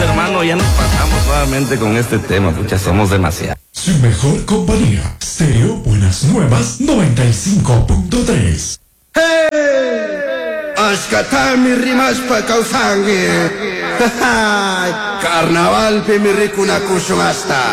hermano, ya nos pasamos nuevamente con este tema, pucha, somos demasiados. Su mejor compañía, Stereo Buenas Nuevas 95.3. ¡Hey! Ashkata mi rimas pa kausangi. Carnaval pe mi rikuna kushung hasta.